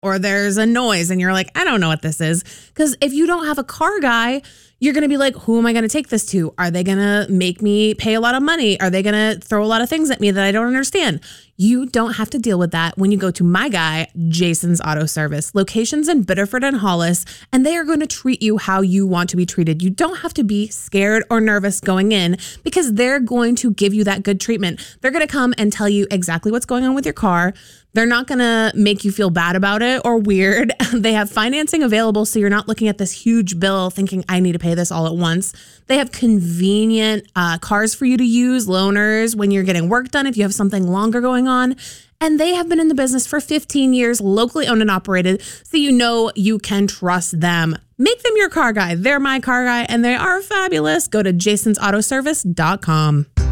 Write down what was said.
or there's a noise and you're like, I don't know what this is. Because if you don't have a car guy, you're going to be like, who am I going to take this to? Are they going to make me pay a lot of money? Are they going to throw a lot of things at me that I don't understand? You don't have to deal with that when you go to my guy, Jason's Auto Service, locations in Biddeford and Hollis, and they are going to treat you how you want to be treated. You don't have to be scared or nervous going in because they're going to give you that good treatment. They're going to come and tell you exactly what's going on with your car. They're not going to make you feel bad about it or weird. They have financing available, so you're not looking at this huge bill thinking, I need to pay this all at once. They have convenient cars for you to use, loaners when you're getting work done, if you have something longer going on. And they have been in the business for 15 years, locally owned and operated, so you know you can trust them. Make them your car guy. They're my car guy, and they are fabulous. Go to jasonsautoservice.com.